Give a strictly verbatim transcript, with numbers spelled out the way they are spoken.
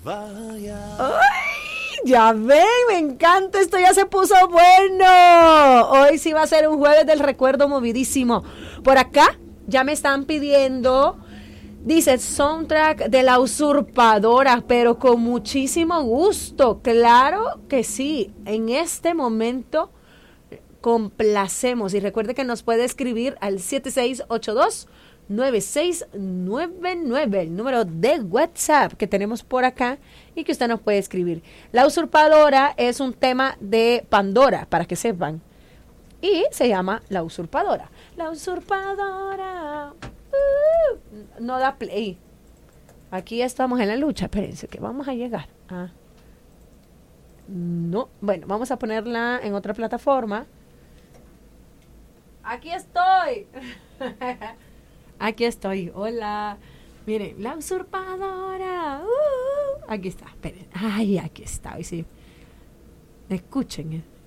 Vaya. ¡Ay! Ya ven, me encanta, esto ya se puso bueno. Hoy sí va a ser un jueves del recuerdo movidísimo. Por acá ya me están pidiendo, dice, soundtrack de La Usurpadora, pero con muchísimo gusto. Claro que sí, en este momento complacemos. Y recuerde que nos puede escribir al siete seis ocho dos, nueve seis nueve nueve, el número de WhatsApp que tenemos por acá y que usted nos puede escribir. La Usurpadora es un tema de Pandora, para que sepan. Y se llama La Usurpadora. La Usurpadora. Uh, no da play. Aquí estamos en la lucha. Espérense que vamos a llegar. Ah. No. Bueno, vamos a ponerla en otra plataforma. Aquí estoy. Aquí estoy. Hola. Miren, La Usurpadora. Uh, aquí está. Esperen. Ay, aquí está. Sí. Escuchen.